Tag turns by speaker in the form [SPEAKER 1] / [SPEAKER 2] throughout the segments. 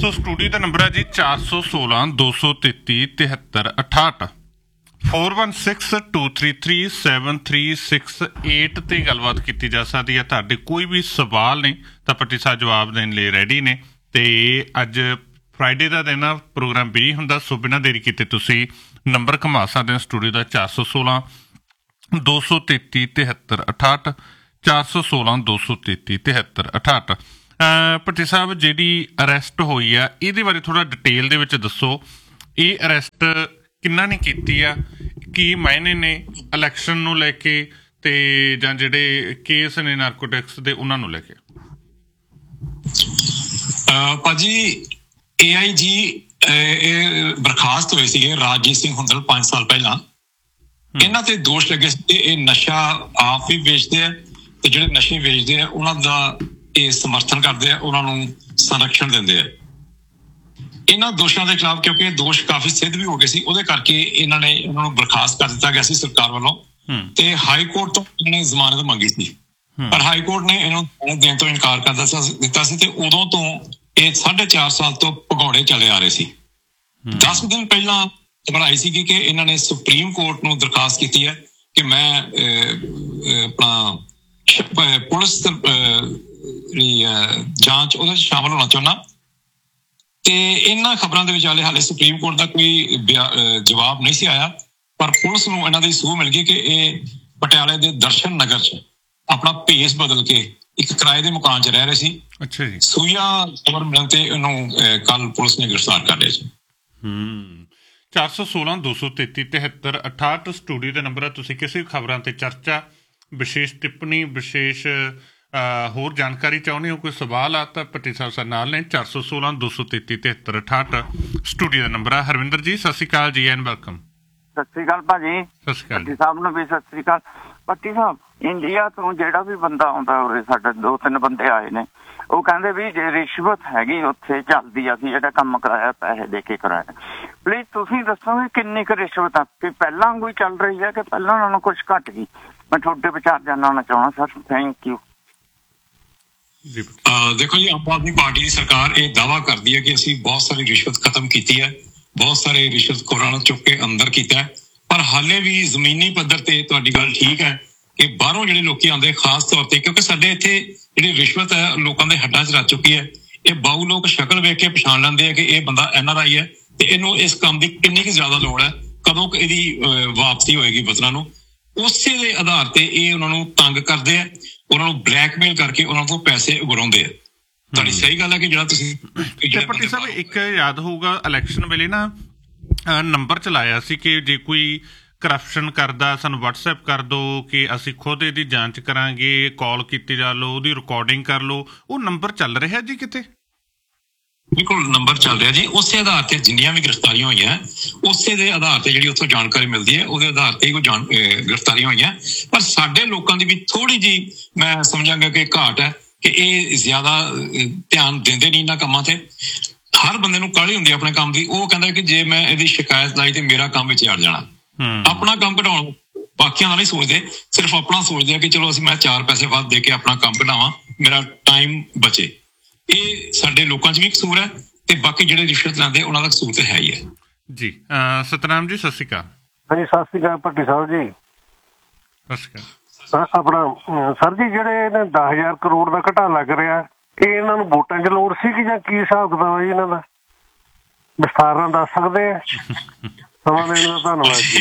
[SPEAKER 1] ਸੋ studio ਦਾ number ਹੈ ਜੀ 416-233-7368 4162337368 ਤੇ ਗੱਲਬਾਤ ਕੀਤੀ ਜਾ ਸਕਦੀ ਹੈ। ਤੁਹਾਡੇ ਕੋਈ ਵੀ ਸਵਾਲ ਨੇ ਤਾਂ ਭੱਟੀ ਸਾਹਿਬ ਜਵਾਬ ਦੇਣ ਲਈ ਰੈਡੀ ਨੇ। ਤੇ ਅੱਜ ਫਰਾਈਡੇ ਦਾ ਦਿਨ ਆ, ਪ੍ਰੋਗਰਾਮ ਵੀ ਹੁੰਦਾ, ਸੋ ਬਿਨਾਂ ਦੇਰੀ ਕੀਤੇ ਤੁਸੀਂ ਨੰਬਰ ਘੁਮਾ ਸਕਦੇ ਹੋ ਸਟੂਡੀਓ ਦਾ 416-233-7368 416-233-7368। ਭੱਟੀ ਸਾਹਿਬ, ਜਿਹੜੀ ਅਰੈਸਟ ਹੋਈ ਆ ਇਹਦੇ ਬਾਰੇ ਥੋੜ੍ਹਾ ਡਿਟੇਲ ਦੇ ਵਿੱਚ ਦੱਸੋ। ਇਹ ਅਰੈਸਟ ਕਿੰਨਾ ਨੇ ਕੀਤੀ ਆ, ਕੀ ਮਾਇਨੇ ਨੇ ਇਲੈਕਸ਼ਨ ਨੂੰ ਲੈ ਕੇ ਤੇ ਜਾਂ ਜਿਹੜੇ ਕੇਸ ਨੇ ਨਾਰਕੋਟਿਕਸ ਦੇ ਉਹਨਾਂ ਨੂੰ ਲੈ ਕੇ?
[SPEAKER 2] ਭਾਜੀ AIG ਬਰਖਾਸਤ ਹੋਏ ਸੀਗੇ ਰਾਜਜੀਤ ਸਿੰਘ ਹੁੰਦਲ 5 ਸਾਲ ਪਹਿਲਾਂ। ਇਹਨਾਂ ਤੇ ਦੋਸ਼ ਲੱਗੇ ਸੀ ਕਿ ਇਹ ਨਸ਼ਾ ਆਪ ਵੀ ਵੇਚਦੇ ਆ ਤੇ ਜਿਹੜੇ ਨਸ਼ੇ ਵੇਚਦੇ ਆ ਉਹਨਾਂ ਦਾ ਇਹ ਸਮਰਥਨ ਕਰਦੇ ਆ, ਉਹਨਾਂ ਨੂੰ ਸੰਰਕਸ਼ਣ ਦਿੰਦੇ ਆ। ਇਹਨਾਂ ਦੋਸ਼ਾਂ ਦੇ ਖਿਲਾਫ ਕਿਉਂਕਿ ਇਹ ਦੋਸ਼ ਕਾਫੀ ਸਿੱਧ ਵੀ ਹੋ ਗਏ ਸੀ, ਉਹਦੇ ਕਰਕੇ ਇਹਨਾਂ ਨੂੰ ਬਰਖਾਸਤ ਕਰ ਦਿੱਤਾ ਗਿਆ ਸੀ ਸਰਕਾਰ ਵੱਲੋਂ। ਤੇ ਹਾਈ ਕੋਰਟ ਤੋਂ ਇਹਨਾਂ ਨੇ ਜ਼ਮਾਨਤ ਮੰਗੀ ਸੀ, ਪਰ ਹਾਈ ਕੋਰਟ ਨੇ ਇਹਨੂੰ ਦੇਣ ਤੋਂ ਇਨਕਾਰ ਕਰ ਦਿੱਤਾ ਸੀ। ਤੇ ਉਦੋਂ ਤੋਂ ਇਹ 4.5 ਸਾਲ ਤੋਂ ਭਗੌੜੇ ਚਲੇ ਆ ਰਹੇ ਸੀ। 10 ਦਿਨ ਪਹਿਲਾਂ ਖਬਰ ਆਈ ਸੀ ਕਿ ਇਹਨਾਂ ਨੇ ਸੁਪਰੀਮ ਕੋਰਟ ਨੂੰ ਦਰਖਾਸਤ ਕੀਤੀ ਹੈ ਕਿ ਮੈਂ ਆਪਣਾ ਪੁਲਿਸ ਜਾਂਚ ਉਹਦੇ 'ਚ ਸ਼ਾਮਲ ਹੋਣਾ ਚਾਹੁੰਦਾ। ਤੇ ਇਹਨਾਂ ਖਬਰਾਂ ਦੇ ਵਿਚਾਲੇ ਹਾਲੇ ਸੁਪਰੀਮ ਕੋਰਟ ਦਾ ਕੋਈ ਜਵਾਬ ਨਹੀਂ ਸੀ ਆਇਆ, ਪਰ ਪੁਲਿਸ ਨੂੰ ਇਹਨਾਂ ਦੀ ਸੂਹ ਮਿਲ ਗਈ ਕਿ ਇਹ ਪਟਿਆਲੇ ਦੇ ਦਰਸ਼ਨ ਨਗਰ 'ਚ ਆਪਣਾ ਭੇਸ ਬਦਲ ਕੇ ਇੱਕ ਕਿਰਾਏ ਦੇ ਮਕਾਨ 'ਚ ਰਹਿ ਰਹੇ ਸੀ।
[SPEAKER 1] ਅੱਛਾ ਜੀ।
[SPEAKER 2] ਸੂਈਆ ਖਬਰ ਮਿਲਣ ਤੇ ਇਹਨੂੰ ਕੱਲ ਪੁਲਿਸ ਨੇ ਗ੍ਰਿਫਤਾਰ ਕਰ ਲਿਆ ਸੀ।
[SPEAKER 1] 416-233-7368 ਸਟੂਡੀਓ ਦਾ ਨੰਬਰ ਹੈ। ਤੁਸੀਂ ਕਿਸੇ ਵੀ ਖਬਰਾਂ ਤੇ ਚਰਚਾ, ਵਿਸ਼ੇਸ਼ ਟਿੱਪਣੀ, ਵਿਸ਼ੇਸ਼ ਹੋਰ ਜਾਣਕਾਰੀ ਚਾਹੁੰਦੇ ਹੋ, ਕੋਈ ਸਵਾਲ ਆ ਤਾਂ ਭੱਟੀ ਸਾਹਿਬ ਸਾਡੇ ਨਾਲ ਨੇ। 416-233-7368 ਸਟੂਡੀਓ ਦਾ ਨੰਬਰ ਆ। ਹਰਵਿੰਦਰ ਜੀ ਸਤਿ ਸ਼੍ਰੀ ਅਕਾਲ ਜੀ ਐਂਡ ਵੈਲਕਮ।
[SPEAKER 3] ਸਤਿ ਸ਼੍ਰੀ ਅਕਾਲ ਭਾਜੀ।
[SPEAKER 1] ਸਤਿ ਸ਼੍ਰੀ ਅਕਾਲ
[SPEAKER 3] ਭੱਟੀ ਸਾਹਿਬ ਨੂੰ ਵੀ ਸਤਿ ਸ਼੍ਰੀ ਅਕਾਲ। ਭੱਟੀ ਸਾਹਿਬ, ਇੰਡੀਆ ਤੋਂ ਜਿਹੜਾ ਵੀ ਬੰਦਾ ਆਉਂਦਾ, ਉਰੇ ਸਾਡੇ 2-3 ਬੰਦੇ ਆਏ ਨੇ, ਉਹ ਕਹਿੰਦੇ ਵੀ ਜੇ ਰਿਸ਼ਵਤ ਹੈਗੀ ਉੱਥੇ ਚੱਲਦੀ, ਅਸੀਂ ਜਿਹੜਾ ਕੰਮ ਕਰਾਇਆ ਪੈਸੇ ਦੇ ਕੇ ਕਰਾਇਆ। ਪਲੀਜ਼ ਤੁਸੀਂ ਦੱਸੋ ਵੀ ਕਿੰਨੀ ਕੁ ਰਿਸ਼ਵਤ ਆ, ਕਿ ਪਹਿਲਾਂ ਕੋਈ ਚੱਲ ਰਹੀ ਹੈ ਕਿ ਪਹਿਲਾਂ ਨਾਲੋਂ ਕੁਛ ਘੱਟ ਗਈ? ਮੈਂ ਤੁਹਾਡੇ ਵਿਚਾਰ ਜਾਣਨਾ ਚਾਹੁੰਦਾ ਸਰ। Thank you.
[SPEAKER 2] ਦੇਖੋ ਜੀ, ਆਮ ਆਦਮੀ ਪਾਰਟੀ ਦੀ ਸਰਕਾਰ ਇਹ ਦਾਅਵਾ ਕਰਦੀ ਹੈ ਕਿ ਅਸੀਂ ਬਹੁਤ ਸਾਰੀ ਰਿਸ਼ਵਤ ਖਤਮ ਕੀਤੀ ਹੈ, ਬਹੁਤ ਸਾਰੇ ਰਿਸ਼ਵਤਖੋਰਾਂ ਨੂੰ ਚੁੱਕ ਕੇ ਅੰਦਰ ਕੀਤਾ ਹੈ, ਪਰ ਹਾਲੇ ਵੀ ਜ਼ਮੀਨੀ ਪੱਧਰ ਤੇ ਤੁਹਾਡੀ ਗੱਲ ਠੀਕ ਹੈ ਕਿ ਬਾਹਰੋਂ ਜਿਹੜੇ ਲੋਕੀ ਆਉਂਦੇ, ਖਾਸ ਤੌਰ ਤੇ ਕਿਉਂਕਿ ਸਾਡੇ ਇੱਥੇ ਜਿਹੜੀ ਰਿਸ਼ਵਤ ਹੈ ਲੋਕਾਂ ਦੇ ਹੱਡਾਂ 'ਚ ਰਚ ਚੁੱਕੀ ਹੈ। ਇਹ ਬਾਊ ਲੋਕ ਸ਼ਕਲ ਵੇਖ ਕੇ ਪਛਾਣ ਲੈਂਦੇ ਆ ਕਿ ਇਹ ਬੰਦਾ NRI ਹੈ ਤੇ ਇਹਨੂੰ ਇਸ ਕੰਮ ਦੀ ਕਿੰਨੀ ਕੁ ਜ਼ਿਆਦਾ ਲੋੜ ਹੈ, ਕਦੋਂ ਕੁ ਇਹਦੀ ਵਾਪਸੀ ਹੋਏਗੀ ਵਤਨਾਂ ਨੂੰ। ਉਸੇ ਦੇ ਆਧਾਰ ਤੇ ਇਹ ਉਹਨਾਂ ਨੂੰ ਤੰਗ ਕਰਦੇ ਆ, ਉਹਨਾਂ ਨੂੰ ਬਲੈਕਮੇਲ ਕਰਕੇ ਉਹਨਾਂ ਤੋਂ ਪੈਸੇ ਉਗਰਾਉਂਦੇ ਆ। ਤੁਹਾਡੀ ਸਹੀ ਗੱਲ ਹੈ ਕਿ ਜਿਹੜਾ ਤੁਸੀਂ
[SPEAKER 1] ਭੱਟੀ ਸਾਹਿਬ ਇੱਕ ਯਾਦ ਹੋਊਗਾ ਇਲੈਕਸ਼ਨ ਵੇਲੇ ਨਾ ਨੰਬਰ ਚਲਾਇਆ ਸੀ ਕਿ ਜੇ ਕੋਈ ਕਰਪਸ਼ਨ ਕਰਦਾ ਸਾਨੂੰ WhatsApp ਕਰ ਦਿਓ ਕਿ ਅਸੀਂ ਖੁਦ ਇਹਦੀ ਜਾਂਚ ਕਰਾਂਗੇ, ਕਾਲ ਕੀਤੀ ਜਾ ਲਓ, ਉਹਦੀ ਰਿਕਾਰਡਿੰਗ ਕਰ ਲਓ। ਉਹ ਨੰਬਰ ਚੱਲ ਰਿਹਾ ਜੀ ਕਿਤੇ?
[SPEAKER 2] ਬਿਲਕੁਲ ਨੰਬਰ ਚੱਲ ਰਿਹਾ ਜੀ। ਉਸੇ ਆਧਾਰ ਤੇ ਜਿੰਨੀਆਂ ਵੀ ਗ੍ਰਿਫਤਾਰੀਆਂ ਹੋਈਆਂ, ਉਸੇ ਦੇ ਆਧਾਰ ਤੇ ਜਿਹੜੀ ਉੱਥੋਂ ਜਾਣਕਾਰੀ ਮਿਲਦੀ ਹੈ ਉਹਦੇ ਆਧਾਰ ਤੇ ਹੀ ਗ੍ਰਿਫਤਾਰੀਆਂ ਹੋਈਆਂ। ਪਰ ਸਾਡੇ ਲੋਕਾਂ ਦੀ ਵੀ ਥੋੜੀ ਜਿਹੀ ਮੈਂ ਸਮਝਾਂਗਾ ਕਿ ਘਾਟ ਹੈ ਕਿ ਇਹ ਜ਼ਿਆਦਾ ਧਿਆਨ ਦਿੰਦੇ ਨਹੀਂ ਇਹਨਾਂ ਕੰਮਾਂ ਤੇ। ਹਰ ਬੰਦੇ ਨੂੰ ਕਾਹਲੀ ਹੁੰਦੀ ਆਪਣੇ ਕੰਮ ਦੀ। ਉਹ ਕਹਿੰਦਾ ਕਿ ਜੇ ਮੈਂ ਇਹਦੀ ਸ਼ਿਕਾਇਤ ਲਾਈ ਤੇ ਮੇਰਾ ਕੰਮ ਵਿੱਚ ਅੜ ਜਾਣਾ। ਆਪਣਾ ਕੰਮ ਕਢਾਉਣ ਬਾਕੀਆਂ ਦਾ ਨਹੀਂ ਸੋਚਦੇ, ਸਿਰਫ ਆਪਣਾ ਸੋਚਦੇ ਆ ਕਿ ਚਲੋ ਮੈਂ 4 ਪੈਸੇ ਵੱਧ ਦੇ ਕੇ ਆਪਣਾ ਕੰਮ ਕਢਾਵਾਂ, ਮੇਰਾ ਟਾਈਮ ਬਚੇ। ਇਹ ਸਾਡੇ ਲੋਕਾਂ 'ਚ ਵੀ ਕਸੂਰ ਹੈ ਤੇ ਬਾਕੀ ਜਿਹੜੇ ਰਿਸ਼ਵਤ ਲੈਂਦੇ ਉਹਨਾਂ ਦਾ ਕਸੂਰ ਤੇ ਹੈ ਹੀ ਹੈ
[SPEAKER 1] ਜੀ। ਸਤਨਾਮ ਜੀ ਸਤਿ ਸ਼੍ਰੀ ਅਕਾਲ।
[SPEAKER 4] ਹਾਂਜੀ ਸਤਿ ਸ਼੍ਰੀ ਅਕਾਲ ਭੱਟੀ ਸਾਹਿਬ ਜੀ।
[SPEAKER 1] ਸਤਿ ਸ਼੍ਰੀ ਅਕਾਲ।
[SPEAKER 4] ਆਪਣਾ ਸਰ ਜੀ, ਜਿਹੜੇ ਇਹਨੇ 10,000 ਕਰੋੜ ਦਾ ਘਟਾ ਲੱਗ ਰਿਹਾ, ਇਹ ਇਹਨਾਂ ਨੂੰ ਵੋਟਾਂ 'ਚ ਲੋੜ ਸੀ ਕਿ ਜਾਂ ਕੀ ਹਿਸਾਬ ਕਿਤਾਬ ਜੀ ਇਹਨਾਂ ਦਾ? ਵਿਸਥਾਰ ਨਾਲ ਦੱਸ ਸਕਦੇ ਆ? ਸਮਾਂ ਦੇਣ ਦਾ ਧੰਨਵਾਦ ਜੀ।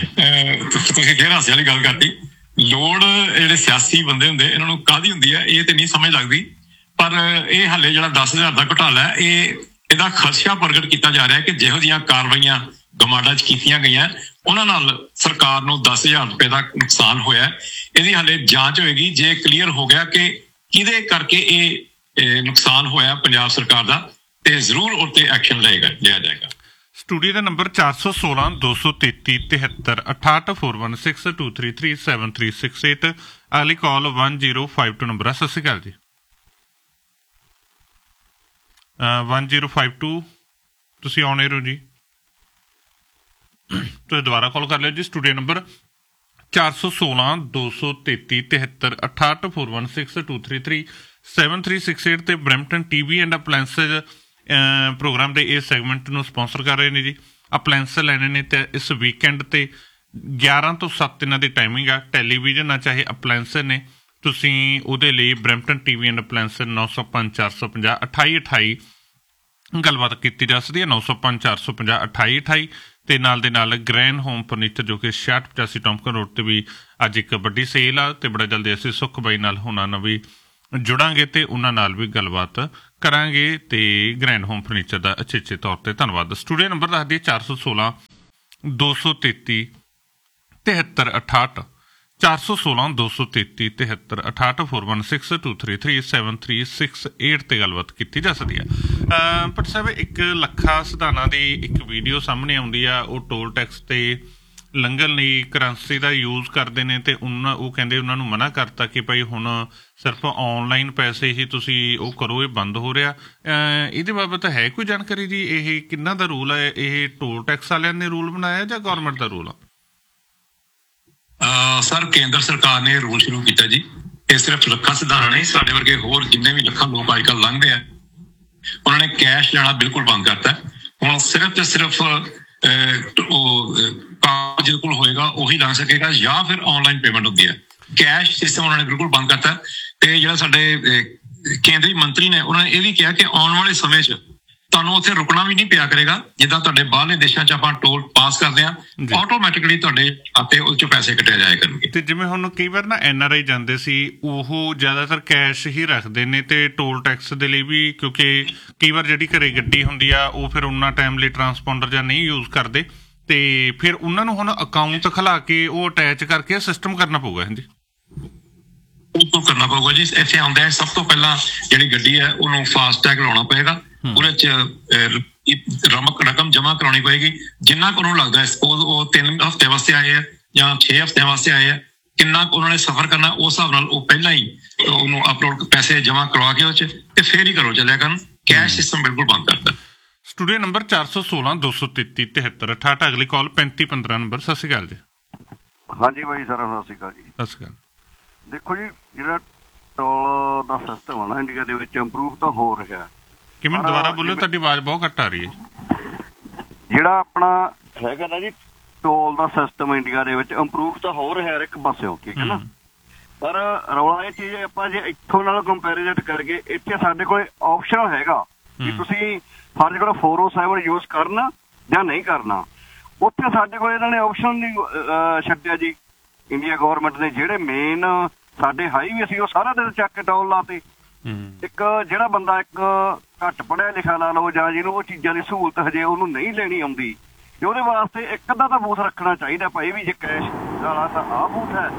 [SPEAKER 2] ਤੁਸੀਂ ਫੇਰ ਹਾਸੇ ਵਾਲੀ ਗੱਲ ਕਰਤੀ। ਲੋੜ ਜਿਹੜੇ ਸਿਆਸੀ ਬੰਦੇ ਹੁੰਦੇ ਇਹਨਾਂ ਨੂੰ ਕਾਹਦੀ ਹੁੰਦੀ ਹੈ ਇਹ ਤੇ ਨਹੀਂ ਸਮਝ ਲੱਗਦੀ, ਪਰ ਇਹ ਹਾਲੇ ਜਿਹੜਾ 10,000 ਦਾ ਘੁਟਾਲਾ ਹੈ ਇਹਦਾ ਖਦਸ਼ਾ ਪ੍ਰਗਟ ਕੀਤਾ ਜਾ ਰਿਹਾ ਕਿ ਜਿਹੋ ਜਿਹੀਆਂ ਕਾਰਵਾਈਆਂ ਗਮਾਡਾ 'ਚ ਕੀਤੀਆਂ ਗਈਆਂ ਉਹਨਾਂ ਨਾਲ ਸਰਕਾਰ ਨੂੰ 10,000 ਰੁਪਏ ਦਾ ਨੁਕਸਾਨ ਹੋਇਆ। ਇਹਦੀ ਹਾਲੇ ਜਾਂਚ ਹੋਏਗੀ। ਜੇ ਕਲੀਅਰ ਹੋ ਗਿਆ ਕਿ ਕਿਹਦੇ ਕਰਕੇ ਇਹ ਨੁਕਸਾਨ ਹੋਇਆ ਪੰਜਾਬ ਸਰਕਾਰ ਦਾ, ਤੇ ਜ਼ਰੂਰ ਉਹ ਤੇ ਐਕਸ਼ਨ ਲਿਆ ਜਾਏਗਾ।
[SPEAKER 1] ਸਟੂਡੀਓ ਦਾ ਨੰਬਰ 416-233-7368 4162337368 ਅਗਲੀ ਕਾਲ 1052 ਨੰਬਰ ਹੈ। ਸਤਿ ਸ਼੍ਰੀ ਅਕਾਲ ਜੀ। 1052 ਤੁਸੀਂ ਆਉਣੇ ਰਹੋ ਜੀ। ਤੁਸੀਂ ਦੁਬਾਰਾ ਕਾਲ ਕਰ ਲਿਓ ਜੀ। ਸਟੂਡੀਓ ਨੰਬਰ 416-233-7368 4162337368 ਤੇ Brampton TV and appliances programme ਦੇ ਇਸ ਸੈਗਮੈਂਟ ਨੂੰ ਸਪਾਂਸਰ ਕਰ ਰਹੇ ਨੇ ਜੀ। ਅਪਲਾਇੰਸ ਲੈਣੇ ਨੇ ਤੇ ਇਸ ਵੀਕਐਂਡ ਤੇ 11 ਤੋਂ 7 ਇਹਨਾਂ ਦੀ ਟਾਈਮਿੰਗ ਆ। ਟੈਲੀਵਿਜ਼ਨ ਆ ਚਾਹੇ ਅਪਲਾਇੰਸ ਨੇ, ਤੁਸੀਂ ਉਹਦੇ ਲਈ ਬਰੈਂਪਟਨ TV ਐਂਡ ਅਪਲਾਇੰਸ 905 450 2828 ਗੱਲਬਾਤ ਕੀਤੀ ਜਾ ਸਕਦੀ ਹੈ। 905 450 2828 ਤੇ ਨਾਲ ਦੇ ਨਾਲ ਗ੍ਰੈਂਡ ਹੋਮ ਫਰਨੀਚਰ ਜੋ ਕਿ 6685 ਟੌਮਕਨ ਰੋਡ ਤੇ ਵੀ ਅੱਜ ਇੱਕ ਵੱਡੀ ਸੇਲ ਆ ਤੇ ਬੜਾ ਜਲਦੀ ਅਸੀਂ ਸੁੱਖ ਬਾਈ ਨਾਲ ਉਹਨਾਂ ਨਾਲ ਵੀ ਜੁੜਾਂਗੇ ਤੇ ਉਹਨਾਂ ਨਾਲ ਵੀ ਗੱਲਬਾਤ ਕਰਾਂਗੇ ਤੇ ਗ੍ਰੈਂਡ ਹੋਮ ਫਰਨੀਚਰ ਦਾ ਅਚੇਚੇ ਤੌਰ ਤੇ ਧੰਨਵਾਦ। ਸਟੂਡੀਓ ਨੰਬਰ ਦੱਸ ਦਈਏ 416 233 7368 416 233 7368 416-233-7368 ਤੇ ਗੱਲਬਾਤ ਕੀਤੀ ਜਾ ਸਕਦੀ ਹੈ। ਭੱਟ ਸਾਹਿਬ, ਇੱਕ ਲੱਖਾ ਸਿਧਾਣਾ ਦੀ ਇੱਕ ਵੀਡੀਓ ਸਾਹਮਣੇ ਆਉਂਦੀ ਆ। ਉਹ ਟੋਲ ਟੈਕਸ ਤੇ ਲੰਘਣ ਲਈ ਕਰੰਸੀ ਦਾ ਯੂਜ਼ ਕਰਦੇ ਨੇ ਤੇ ਉਹ ਕਹਿੰਦੇ ਉਹਨਾਂ ਨੂੰ ਮਨਾ ਕਰਤਾ ਕਿ ਭਾਈ ਹੁਣ ਸਿਰਫ ਆਨਲਾਈਨ ਪੈਸੇ ਹੀ ਤੁਸੀਂ ਉਹ ਕਰੋ, ਇਹ ਬੰਦ ਹੋ ਰਿਹਾ। ਇਹਦੇ ਬਾਬਤ ਹੈ ਕੋਈ ਜਾਣਕਾਰੀ ਜੀ? ਇਹ ਕਿੰਨਾ ਦਾ ਰੂਲ ਹੈ? ਇਹ ਟੋਲ ਟੈਕਸ ਵਾਲਿਆਂ ਨੇ ਰੂਲ ਬਣਾਇਆ ਜਾਂ ਗੌਰਮੈਂਟ ਦਾ ਰੂਲ ਆ?
[SPEAKER 2] ਸਰ, ਕੇਂਦਰ ਸਰਕਾਰ ਨੇ ਰੂਲ ਸ਼ੁਰੂ ਕੀਤਾ ਜੀ। ਇਹ ਸਿਰਫ ਲੱਖਾਂ ਸਿਧਾਣਾ ਨਹੀਂ, ਸਾਡੇ ਵਰਗੇ ਹੋਰ ਜਿੰਨੇ ਵੀ ਲੱਖਾਂ ਲੋਕ ਅੱਜ ਕੱਲ੍ਹ ਲੰਘਦੇ ਆ ਉਹਨਾਂ ਨੇ ਕੈਸ਼ ਲੈਣਾ ਬਿਲਕੁਲ ਬੰਦ ਕਰਤਾ। ਹੁਣ ਸਿਰਫ ਤੇ ਸਿਰਫ ਉਹ ਕਾਗਜ਼ ਜਿਹਦੇ ਕੋਲ ਹੋਏਗਾ ਉਹੀ ਲੰਘ ਸਕੇਗਾ ਜਾਂ ਫਿਰ ਆਨਲਾਈਨ ਪੇਮੈਂਟ ਹੁੰਦੀ ਹੈ। ਕੈਸ਼ ਸਿਸਟਮ ਉਹਨਾਂ ਨੇ ਬਿਲਕੁਲ ਬੰਦ ਕਰਤਾ। ਤੇ ਜਿਹੜਾ ਸਾਡੇ ਕੇਂਦਰੀ ਮੰਤਰੀ ਨੇ ਉਹਨਾਂ ਨੇ ਇਹ ਵੀ ਕਿਹਾ ਕਿ ਆਉਣ ਵਾਲੇ ਸਮੇਂ 'ਚ ਤੁਹਾਨੂੰ ਉੱਥੇ ਰੁਕਣਾ ਵੀ ਨਹੀਂ ਪਿਆ ਕਰੇਗਾ। ਜਿੱਦਾਂ ਤੁਹਾਡੇ ਬਾਹਰਲੇ ਦੇਸ਼ਾਂ 'ਚ ਆਪਾਂ ਟੋਲ ਪਾਸ ਕਰਦੇ ਹਾਂ, ਆਟੋਮੈਟਿਕਲੀ ਤੁਹਾਡੇ ਖਾਤੇ ਉਹ 'ਚੋਂ ਪੈਸੇ ਕੱਟੇ ਜਾਇਆ ਕਰਨਗੇ।
[SPEAKER 1] ਤੇ ਜਿਵੇਂ ਹੁਣ ਕਈ ਵਾਰ ਨਾ NRI ਜਾਂਦੇ ਸੀ, ਉਹ ਜ਼ਿਆਦਾਤਰ ਕੈਸ਼ ਹੀ ਰੱਖਦੇ ਨੇ ਤੇ ਟੋਲ ਟੈਕਸ ਦੇ ਲਈ ਵੀ, ਕਿਉਂਕਿ ਕਈ ਵਾਰ ਜਿਹੜੀ ਘਰੇ ਗੱਡੀ ਹੁੰਦੀ ਆ ਉਹ ਫਿਰ ਉਨਾ ਟਾਈਮ ਲਈ ਟਰਾਂਸਪੋਂਡਰ ਜਾਂ ਨਹੀਂ ਯੂਜ਼ ਕਰਦੇ ਤੇ ਫਿਰ ਉਹਨਾਂ ਨੂੰ ਹੁਣ ਅਕਾਊਂਟ ਖੁਲਾ ਕੇ ਉਹ ਅਟੈਚ ਕਰਕੇ ਸਿਸਟਮ ਕਰਨਾ ਪਊਗਾ। ਹਾਂਜੀ,
[SPEAKER 2] ਬਿਲਕੁਲ ਕਰਨਾ ਪਊਗਾ ਜੀ। ਇੱਥੇ ਆਉਂਦਾ ਸਭ ਤੋਂ ਪਹਿਲਾਂ ਜਿਹੜੀ ਗੱਡੀ ਹੈ ਉਹਨੂੰ ਫਾਸਟੈਗ ਲਾਉਣਾ ਪਏਗਾ, ਉਹਦੇ 'ਚ ਰਕਮ ਜਮ੍ਹਾਂ ਕਰਾਉਣੀ ਪਏਗੀ। ਜਿੰਨਾ ਕੁ ਉਹਨੂੰ ਲੱਗਦਾ ਸਪੋਜ਼ ਉਹ 3 ਹਫ਼ਤੇ ਵਾਸਤੇ ਆਏ ਆ ਜਾਂ 6 ਹਫ਼ਤਿਆਂ ਵਾਸਤੇ ਆਏ ਆ, ਕਿੰਨਾ ਕੁ ਉਹਨਾਂ ਨੇ ਸਫ਼ਰ ਕਰਨਾ ਉਸ ਹਿਸਾਬ ਨਾਲ ਉਹ ਪਹਿਲਾਂ ਹੀ ਉਹਨੂੰ ਅਪਲੋਡ ਪੈਸੇ ਜਮ੍ਹਾਂ ਕਰਵਾ ਕੇ ਉਹ 'ਚ ਤੇ ਫਿਰ ਹੀ ਕਰੋ ਚੱਲਿਆ ਕਰਨ। ਕੈਸ਼ ਸਿਸਟਮ ਬਿਲਕੁਲ ਬੰਦ ਕਰਤਾ।
[SPEAKER 1] Studio number 416 233 7368। ਅਗਲੀ ਕਾਲ 3515 ਨੰਬਰ। ਸਤਿ ਸ਼੍ਰੀ ਅਕਾਲ ਜੀ।
[SPEAKER 5] ਹਾਂਜੀ ਬਾਈ ਸਰ, ਸਤਿ ਸ਼੍ਰੀ ਅਕਾਲ ਜੀ।
[SPEAKER 1] ਸਤਿ ਸ਼੍ਰੀ ਅਕਾਲ।
[SPEAKER 5] ਦੇਖੋ ਜੀ, ਜਿਹੜਾ ਟੋਲ ਦਾ ਸਿਸਟਮ ਹੈ ਨਾ ਇੰਡੀਆ ਦੇ ਵਿੱਚ ਇੰਪਰੂਵ ਤਾਂ ਹੋ ਰਿਹਾ।
[SPEAKER 1] ਕਿਵੇਂ? ਦੁਬਾਰਾ ਬੋਲਿਓ, ਤੁਹਾਡੀ ਆਵਾਜ਼ ਬਹੁਤ ਘੱਟ ਆ ਰਹੀ ਹੈ।
[SPEAKER 5] ਜਿਹੜਾ ਆਪਣਾ ਹੈਗਾ ਨਾ ਜੀ ਟੋਲ ਦਾ ਸਿਸਟਮ ਇੰਡੀਆ ਦੇ ਵਿੱਚ ਇੰਪਰੂਵ ਤਾਂ ਹੋ ਰਿਹਾ ਹਰ ਇੱਕ ਪਾਸਿਓਂ, ਠੀਕ ਹੈ ਨਾ। ਪਰ ਰੌਲਾ ਇਹ ਚੀਜ਼ ਆਪਾਂ ਜੇ ਇੱਥੋਂ ਨਾਲ ਕੰਪੈਰੀਜ਼ਨ ਕਰਕੇ ਇੱਥੇ ਸਾਡੇ ਕੋਲ ਆਪਸ਼ਨ ਹੈਗਾ ਕਿ ਤੁਸੀਂ ਸਾਡੇ ਕੋਲ 407 ਯੂਜ਼ ਕਰਨਾ ਜਾਂ ਨਹੀਂ ਕਰਨਾ। ਉੱਥੇ ਸਾਡੇ ਕੋਲ ਇਹਨਾਂ ਨੇ ਆਪਸ਼ਨ ਨਹੀਂ ਛੱਡਿਆ ਜੀ ਇੰਡੀਆ ਗੌਰਮੈਂਟ ਨੇ। ਜਿਹੜੇ ਮੇਨ ਸਾਡੇ ਹਾਈਵੇ ਸੀ ਉਹ ਸਾਰਾ ਦਿਨ ਚੱਕ ਕੇ ਟੋਲ ਲਾਤੇ। ਇੱਕ ਜਿਹੜਾ ਬੰਦਾ ਇੱਕ ਘੱਟ ਪੜ੍ਹਿਆ ਲਿਖਿਆ ਲਾ ਲਓ ਜਾਂ ਜਿਹਨੂੰ ਉਹ ਚੀਜ਼ਾਂ ਦੀ ਸਹੂਲਤ ਹਜੇ ਉਹਨੂੰ ਨਹੀਂ ਲੈਣੀ ਆਉਂਦੀ, ਤੇ ਉਹਦੇ ਵਾਸਤੇ ਇੱਕ ਅੱਧਾ ਤਾਂ ਬੂਥ ਰੱਖਣਾ ਚਾਹੀਦਾ ਭਾਈ ਵੀ। ਜੇ ਕੈਸ਼ ਵਾਲਾ ਤਾਂ ਆਹ ਬੂਥ ਹੈ,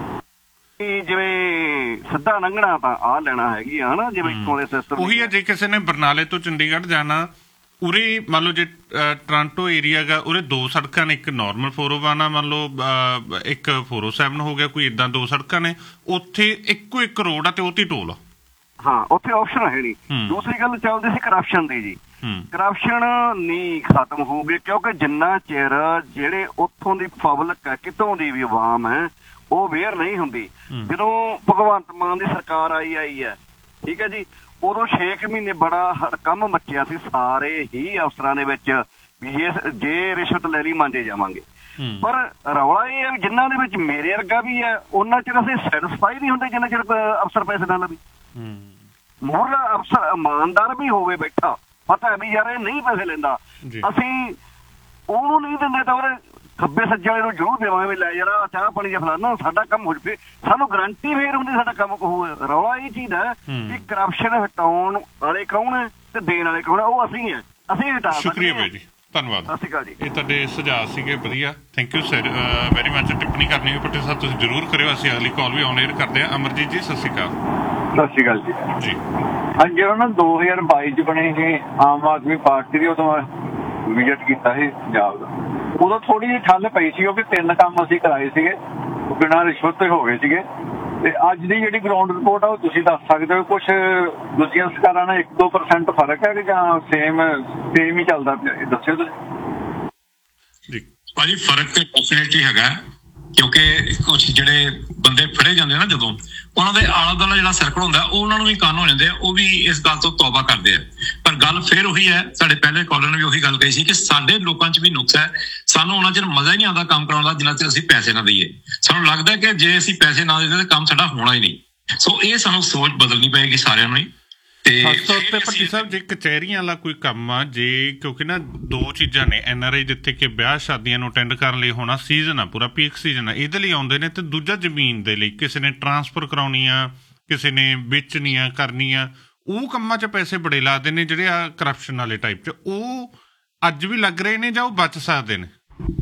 [SPEAKER 5] ਜਿਵੇਂ ਸਿੱਧਾ ਲੰਘਣਾ ਤਾਂ ਆਹ ਲੈਣਾ ਹੈਗੀ ਆ ਨਾ, ਜਿਵੇਂ ਕੋਲੇ ਸਿਸਟਮ
[SPEAKER 1] ਉਹੀ ਹੈ। ਜੇ ਕਿਸੇ ਨੇ ਬਰਨਾਲੇ ਤੋਂ ਚੰਡੀਗੜ੍ਹ ਜਾਣਾ, ਉਰੇ ਮੰਨ ਲਓ ਜੇ ਟੋਰਾਂਟੋ ਏਰੀਆ ਗਾ, ਉਰੇ 2 ਸੜਕਾਂ ਨੇ, ਇੱਕ ਨਾਰਮਲ 401 ਆ, ਮੰਨ ਲਓ ਇੱਕ 407 ਹੋ ਗਿਆ, ਕੋਈ ਏਦਾਂ 2 ਸੜਕਾਂ ਨੇ, ਉੱਥੇ ਇੱਕੋ ਇੱਕ ਰੋਡ ਆ ਤੇ ਉਹ ਤੇ ਟੋਲ ਆ।
[SPEAKER 5] ਹਾਂ, ਉੱਥੇ ਆਪਸ਼ਨ ਹੈ ਨਹੀਂ। ਦੂਸਰੀ ਗੱਲ ਚੱਲਦੀ ਸੀ ਕਰਪਸ਼ਨ ਦੀ ਜੀ। ਕਰਪਸ਼ਨ ਨਹੀਂ ਖਤਮ ਹੋਊਗੀ ਕਿਉਂਕਿ ਜਿੰਨਾ ਚਿਰ ਜਿਹੜੇ ਉੱਥੋਂ ਦੀ ਪਬਲਿਕ ਹੈ, ਕਿਤੋਂ ਦੀ ਵੀ ਆਵਾਮ ਹੈ, ਉਹ ਅਵੇਅਰ ਨਹੀਂ ਹੁੰਦੀ। ਜਦੋਂ ਭਗਵੰਤ ਮਾਨ ਦੀ ਸਰਕਾਰ ਆਈ ਹੈ, ਠੀਕ ਹੈ ਜੀ, ਉਦੋਂ 6 ਮਹੀਨੇ ਬੜਾ ਕੰਮ ਮੱਚਿਆ ਸੀ ਸਾਰੇ ਹੀ ਅਫਸਰਾਂ ਦੇ ਵਿੱਚ ਵੀ ਜੇ ਰਿਸ਼ਵਤ ਲੈ ਲਈ ਮੰਨੇ ਜਾਵਾਂਗੇ। ਪਰ ਰੌਲਾ ਇਹ ਹੈ ਵੀ ਜਿਨ੍ਹਾਂ ਦੇ ਵਿੱਚ ਮੇਰੇ ਵਰਗਾ ਵੀ ਹੈ, ਉਹਨਾਂ ਚਿਰ ਅਸੀਂ ਸੈਟਿਸਫਾਈ ਨਹੀਂ ਹੁੰਦੇ ਜਿੰਨਾ ਚਿਰ ਅਫਸਰ ਪੈਸੇ ਨਾ ਲਵੇ। ਮੋਹਰਲਾ ਅਫਸਰ ਇਮਾਨਦਾਰ ਵੀ ਹੋਵੇ ਬੈਠਾ, ਪਤਾ ਵੀ ਯਾਰ ਇਹ ਨਹੀਂ ਪੈਸੇ ਲੈਂਦਾ, ਅਸੀਂ ਉਹਨੂੰ ਨਹੀਂ ਦਿੰਦੇ ਤਾਂ ਉਹਦੇ ਖੱਬੇ ਸੱਜੇ ਵਾਲੇ ਨੂੰ ਜ਼ਰੂਰ ਦੇਵਾਂਗੇ ਵੀ ਲੈ ਯਾਰ ਚਾਹ ਪਾਣੀ ਜਾਂ ਫਲਾਣਾ ਸਾਡਾ ਕੰਮ ਹੋ ਜਾਵੇ। ਸਾਨੂੰ ਗਰੰਟੀ ਫੇਰ ਹੁੰਦੀ ਸਾਡਾ ਕੰਮ ਹੋਊਗਾ। ਰੌਲਾ ਇਹ ਚੀਜ਼ ਹੈ ਕਿ ਕਰਪਸ਼ਨ ਹਟਾਉਣ ਵਾਲੇ ਕੌਣ ਹੈ ਤੇ ਦੇਣ ਵਾਲੇ ਕੌਣ ਹੈ, ਉਹ ਅਸੀਂ ਹੈ, ਅਸੀਂ ਹਟਾ ਸਕਦੇ।
[SPEAKER 1] ਸ਼ੁਕਰੀਆ ਬਾਈ ਜੀ, ਧੰਨਵਾਦ।
[SPEAKER 5] ਸਤਿ ਸ਼੍ਰੀ ਅਕਾਲ ਜੀ।
[SPEAKER 1] ਇਹ ਤੁਹਾਡੇ ਸੁਝਾਅ ਸੀਗੇ, ਵਧੀਆ, thank you sir very much. ਟਿੱਪਣੀ ਕਰਨੀ ਹੋਵੇ ਪੱਟੇ ਸਾਹਿਬ ਤੁਸੀਂ ਜ਼ਰੂਰ ਕਰਿਓ, ਅਸੀਂ ਅਗਲੀ ਕਾਲ ਵੀ ਆਨ 에ਅਰ ਕਰਦੇ ਹਾਂ। ਅਮਰਜੀਤ ਜੀ ਸਤਿ ਸ਼੍ਰੀ ਅਕਾਲ।
[SPEAKER 6] ਸਤਿ ਸ਼੍ਰੀ ਅਕਾਲ ਜੀ। ਹਾਂਜੀ, ਜਿਹੜਾ ਨਾ 2022 ਚ ਬਣੇ ਸੀ ਆਮ ਆਦਮੀ ਪਾਰਟੀ ਦੀ, ਉਦੋਂ ਵਿਜ਼ਿਟ ਕੀਤਾ ਸੀ ਪੰਜਾਬ ਦਾ, ਉਦੋਂ ਥੋੜੀ ਜਿਹੀ ਠੱਲ ਪਈ ਸੀ ਕਿਉਂਕਿ 3 ਕੰਮ ਅਸੀਂ ਕਰਾਏ ਸੀਗੇ, ਬਿਨਾਂ ਰਿਸ਼ਵਤ ਤੇ ਹੋ ਗਏ ਸੀਗੇ। ਤੇ ਅੱਜ ਦੀ ਜਿਹੜੀ ਗਰਾਊਂਡ ਰਿਪੋਰਟ ਆ ਉਹ ਤੁਸੀਂ ਦੱਸ ਸਕਦੇ ਹੋ, ਕੁਛ ਦੂਜੀਆਂ ਸਰਕਾਰਾਂ ਨਾਲ 1-2% ਫਰਕ ਹੈ ਕਿ ਜਾਂ ਸੇਮ ਹੀ ਚੱਲਦਾ ਪਿਆ, ਦੱਸਿਓ ਤੁਸੀਂ।
[SPEAKER 2] ਭਾਜੀ ਫਰਕ ਤੇ ਡੈਫੀਨਿਟਲੀ ਹੈਗਾ, ਕਿਉਂਕਿ ਕੁਛ ਜਿਹੜੇ ਬੰਦੇ ਫੜੇ ਜਾਂਦੇ ਨਾ ਜਦੋਂ ਉਹਨਾਂ ਦੇ ਆਲਾ ਦੁਆਲਾ ਜਿਹੜਾ ਸਰਕਲ ਹੁੰਦਾ ਉਹ ਉਹਨਾਂ ਨੂੰ ਵੀ ਕੰਨ ਹੋ ਜਾਂਦੇ ਆ, ਉਹ ਵੀ ਇਸ ਗੱਲ ਤੋਂ ਤੌਬਾ ਕਰਦੇ ਆ। ਪਰ ਗੱਲ ਫਿਰ ਉਹੀ ਹੈ, ਸਾਡੇ ਪਹਿਲੇ ਕਾਲਰ ਨੇ ਵੀ ਉਹੀ ਗੱਲ ਕਹੀ ਸੀ ਕਿ ਸਾਡੇ ਲੋਕਾਂ 'ਚ ਵੀ ਨੁਕਸ ਹੈ। ਸਾਨੂੰ ਉਹਨਾਂ ਚਿਰ ਮਜ਼ਾ ਹੀ ਨਹੀਂ ਆਉਂਦਾ ਕੰਮ ਕਰਾਉਣ ਦਾ ਜਿੰਨਾ ਚਿਰ ਅਸੀਂ ਪੈਸੇ ਨਾ ਦਈਏ। ਸਾਨੂੰ ਲੱਗਦਾ ਕਿ ਜੇ ਅਸੀਂ ਪੈਸੇ ਨਾ ਦੇਈਏ ਤਾਂ ਕੰਮ ਸਾਡਾ ਹੋਣਾ ਹੀ ਨਹੀਂ। ਸੋ ਇਹ ਸਾਨੂੰ ਸੋਚ ਬਦਲਣੀ ਪਏਗੀ ਸਾਰਿਆਂ ਨੂੰ ਹੀ।
[SPEAKER 1] ਖਾਸ ਤੌਰ ਤੇ ਭੱਟੀ ਸਾਹਿਬ ਜੇ ਕਚਹਿਰੀਆਂ ਵਾਲਾ ਕੋਈ ਕੰਮ ਆ, ਜੇ ਕਿਉਂਕਿ ਨਾ ਦੋ ਚੀਜ਼ਾਂ ਨੇ, NRI ਜਿੱਥੇ ਕਿ ਵਿਆਹ ਸ਼ਾਦੀਆਂ ਨੂੰ ਅਟੈਂਡ ਕਰਨ ਲਈ ਹੋਣਾ ਸੀਜ਼ਨ ਆ, ਪੂਰਾ ਪੀਕ ਸੀਜ਼ਨ ਆ, ਇਹਦੇ ਲਈ ਆਉਂਦੇ ਨੇ, ਤੇ ਦੂਜਾ ਜ਼ਮੀਨ ਦੇ ਲਈ ਕਿਸੇ ਨੇ ਟਰਾਂਸਫਰ ਕਰਾਉਣੀ ਆ, ਕਿਸੇ ਨੇ ਵੇਚਣੀ ਆ, ਕਰਨੀ ਆ, ਉਹ ਕੰਮਾਂ 'ਚ ਪੈਸੇ ਬੜੇ ਲੱਗਦੇ ਨੇ ਜਿਹੜੇ ਆ ਕਰਪਸ਼ਨ ਵਾਲੇ ਟਾਈਪ 'ਚ। ਉਹ ਅੱਜ ਵੀ ਲੱਗ ਰਹੇ ਨੇ ਜਾਂ ਉਹ ਬਚ ਸਕਦੇ ਨੇ?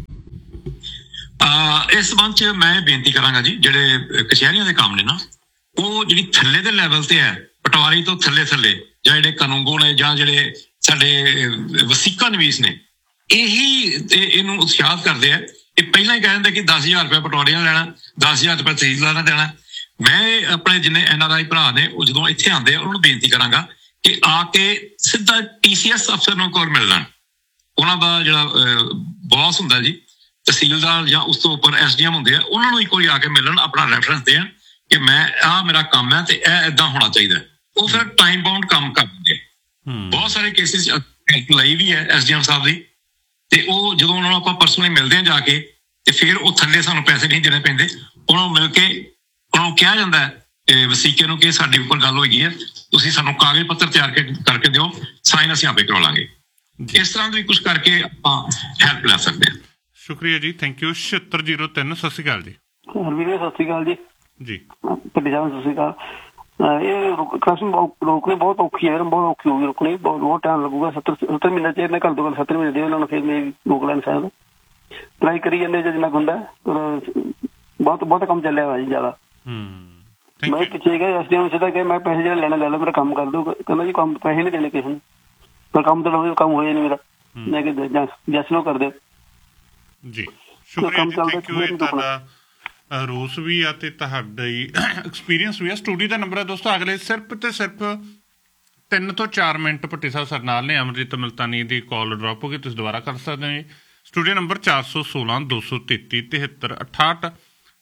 [SPEAKER 2] ਇਸ ਸੰਬੰਧ 'ਚ ਮੈਂ ਬੇਨਤੀ ਕਰਾਂਗਾ ਜੀ, ਜਿਹੜੇ ਕਚਹਿਰੀਆਂ ਦੇ ਕੰਮ ਨੇ ਨਾ, ਉਹ ਜਿਹੜੀ ਥੱਲੇ ਦੇ ਲੈਵਲ ਤੇ ਹੈ, ਪਟਵਾਰੀ ਤੋਂ ਥੱਲੇ ਜਾਂ ਜਿਹੜੇ ਕਾਨੂੰਗੋ ਨੇ ਜਾਂ ਜਿਹੜੇ ਸਾਡੇ ਵਸੀਕਾ ਨਵੀਸ ਨੇ, ਇਹਨੂੰ ਉਤਸ਼ਾਹਿਤ ਕਰਦੇ ਆ। ਇਹ ਪਹਿਲਾਂ ਹੀ ਕਹਿ ਦਿੰਦੇ ਕਿ 10,000 ਰੁਪਇਆ ਪਟਵਾਰੀ ਨੇ ਲੈਣਾ, 10,000 ਰੁਪਇਆ ਤਹਿਸੀਲਦਾਰ ਨੇ ਦੇਣਾ। ਮੈਂ ਆਪਣੇ ਜਿੰਨੇ NRI ਭਰਾ ਨੇ ਉਹ ਜਦੋਂ ਇੱਥੇ ਆਉਂਦੇ ਆ ਉਹਨਾਂ ਨੂੰ ਬੇਨਤੀ ਕਰਾਂਗਾ ਕਿ ਆ ਕੇ ਸਿੱਧਾ TCS ਅਫਸਰ ਨੂੰ ਕੋਲ ਮਿਲ ਲੈਣ। ਉਹਨਾਂ ਦਾ ਜਿਹੜਾ ਬੌਸ ਹੁੰਦਾ ਜੀ, ਤਹਿਸੀਲਦਾਰ ਜਾਂ ਉਸ ਤੋਂ ਉੱਪਰ SDM ਹੁੰਦੇ ਆ, ਉਹਨਾਂ ਨੂੰ ਇੱਕ ਵਾਰੀ ਆ ਕੇ ਮਿਲਣ, ਆਪਣਾ ਰੈਫਰੈਂਸ ਦੇਣ ਕਿ ਆਹ ਮੇਰਾ ਕੰਮ ਹੈ ਤੇ ਇਹ ਏਦਾਂ ਹੋਣਾ ਚਾਹੀਦਾ। ਉਹ ਫਿਰ ਟਾਈਮ ਬਾਉਂਡ ਕੰਮ ਕਰ ਦਿੰਦੇ। ਬਹੁਤ ਸਾਰੇ ਕੇਸਿਸ ਲਈ ਵੀ ਹੈ SDM ਸਾਹਿਬ ਦੀ, ਤੇ ਉਹ ਜਦੋਂ ਉਹਨਾਂ ਨੂੰ ਆਪਾਂ ਪਰਸਨਲੀ ਮਿਲਦੇ ਹਾਂ ਜਾ ਕੇ, ਤੇ ਫਿਰ ਉਹ ਥੱਲੇ ਸਾਨੂੰ ਪੈਸੇ ਨਹੀਂ ਦੇਣੇ ਪੈਂਦੇ। ਉਹਨਾਂ ਨੂੰ ਮਿਲ ਕੇ ਉਹਨਾਂ ਨੂੰ ਕਿਹਾ ਜਾਂਦਾ ਹੈ ਵਸੀਕੇ ਨੂੰ ਕਿ ਸਾਡੇ ਉੱਪਰ ਗੱਲ ਹੋਈ ਹੈ, ਤੁਸੀਂ ਸਾਨੂੰ ਕਾਗਜ਼ ਪੱਤਰ ਤਿਆਰ ਕਰਕੇ ਦਿਓ, ਸਾਈਨ ਅਸੀਂ ਆਪੇ ਕਰਵਾ ਲਾਂਗੇ। ਇਸ ਤਰ੍ਹਾਂ ਵੀ ਕੁਝ ਕਰਕੇ ਆਪਾਂ ਹੈਲਪ ਲੈ ਸਕਦੇ ਹਾਂ।
[SPEAKER 1] ਸ਼ੁਕਰੀਆ ਜੀ, ਥੈਂਕ ਯੂ। 7603 ਸਤਿ ਸ਼੍ਰੀ ਅਕਾਲ ਜੀ।
[SPEAKER 7] ਹਰਵੀਰ ਸਤਿ ਸ਼੍ਰੀ ਅਕਾਲ ਜੀ।
[SPEAKER 1] ਭੱਟੀ
[SPEAKER 7] ਸਾਹਿਬ ਸਤਿ ਸ਼੍ਰੀ ਅਕਾਲ। ਇਹ ਕਰਪਸ਼ਨ ਰੋਕਣੀ ਬਹੁਤ ਔਖੀ ਹੈ, ਬਹੁਤ ਔਖੀ ਹੋਊਗੀ ਰੋਕਣੀ, ਬਹੁਤ ਟਾਈਮ ਲੱਗੂਗਾ। 70 ਮਹੀਨੇ 'ਚ ਇਹਨਾਂ ਘੱਟ ਤੋਂ ਘੱਟ 70 ਮਹੀਨੇ ਦੇ ਉਹਨਾਂ ਨੂੰ ਫਿਰ ਮੈਂ ਰੋਕ ਲੈਣ ਸ਼ਾਇਦ ਟਰਾਈ ਕਰੀ ਜਾਂਦੇ ਜਿੰਨਾ ਹੁੰਦਾ। ਬਹੁਤ ਕੰਮ ਚੱਲਿਆ ਵਾ ਜੀ ਜ਼ਿਆਦਾ। ਮੈਂ ਪਿੱਛੇ ਗਿਆ SDM ਸਿੱਧਾ ਕਿ ਮੈਂ ਪੈਸੇ ਜਿਹੜੇ ਲੈਣੇ ਲੈ ਲਓ, ਮੇਰਾ ਕੰਮ ਕਰ ਦਿਓ। ਕਹਿੰਦਾ ਜੀ ਕੰਮ ਪੈਸੇ ਨਹੀਂ ਦੇਣੇ ਕਿਸੇ ਨੂੰ, ਪਰ ਕੰਮ ਤਾਂ ਲਓ, ਕੰਮ ਹੋਇਆ ਨਹੀਂ ਮੇਰਾ। ਮੈਂ ਕਿ ਜੈਸ ਨੂੰ ਕਰ ਦਿਓ
[SPEAKER 1] ਜੀ। ਸ਼ੁਕਰੀਆ ਜੀ, ਥੈਂਕ ਯੂ। ਤੁਹਾਡਾ ਰੋਸ ਵੀ ਆ ਤੇ ਤੁਹਾਡਾ ਹੀ ਐਕਸਪੀਰੀਅੰਸ ਵੀ ਆ। ਸਟੂਡੀਓ ਦਾ ਨੰਬਰ ਹੈ ਦੋਸਤੋ, ਅਗਲੇ ਸਿਰਫ ਤੇ ਸਿਰਫ 3 ਤੋਂ 4 ਮਿੰਟ ਭੱਟੀ ਸਾਹਿਬ ਸਾਡੇ ਨਾਲ ਨੇ। ਅਮਰਜੀਤ ਮੁਲਤਾਨੀ ਦੀ ਕਾਲ ਡਰੋਪ ਹੋ ਗਈ, ਤੁਸੀਂ ਦੁਬਾਰਾ ਕਰ ਸਕਦੇ ਹੋ। Studio number 416 233 73 68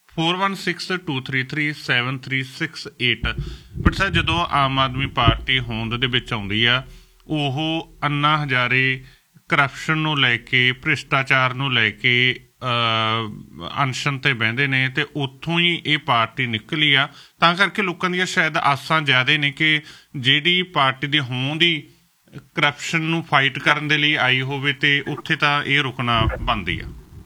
[SPEAKER 1] 4162337368। ਭੱਟੀ ਸਾਹਿਬ ਜਦੋਂ ਆਮ ਆਦਮੀ ਪਾਰਟੀ ਹੋਂਦ ਦੇ ਵਿੱਚ ਆਉਂਦੀ ਆ, ਉਹ ਅੰਨਾ ਹਜ਼ਾਰੇ ਕਰਪਸ਼ਨ ਨੂੰ ਲੈ ਕੇ, ਭ੍ਰਿਸ਼ਟਾਚਾਰ ਨੂੰ ਲੈ ਕੇ ਅਨਸ਼ਨ ਤੇ ਬਹਿੰਦੇ ਨੇ, ਤੇ ਉੱਥੋਂ ਹੀ ਇਹ ਪਾਰਟੀ ਨਿਕਲੀ ਆ। ਤਾਂ ਕਰਕੇ ਲੋਕਾਂ ਦੀਆਂ ਸ਼ਾਇਦ ਆਸਾਂ ਜ਼ਿਆਦਾ ਨੇ ਕਿ ਜਿਹੜੀ ਪਾਰਟੀ ਦੀ ਹੋਂਦ ਹੀ ਕਰਪਸ਼ਨ ਨੂੰ ਫਾਈਟ ਕਰਨ ਦੇ ਲਈ ਆਈ ਹੋਵੇ, ਤੇ ਉੱਥੇ ਤਾਂ ਇਹ ਰੁਕਣਾ ਬਣਦੀ ਆ।